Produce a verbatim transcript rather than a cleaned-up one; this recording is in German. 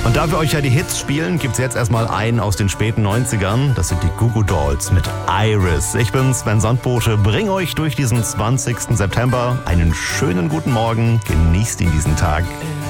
Und da wir euch ja die Hits spielen, gibt's jetzt erstmal einen aus den späten neunzigern. Das sind die Goo Goo Dolls mit Iris. Ich bin Sven Sandbote, bring euch durch diesen zwanzigsten September einen schönen guten Morgen. Genießt ihn diesen Tag.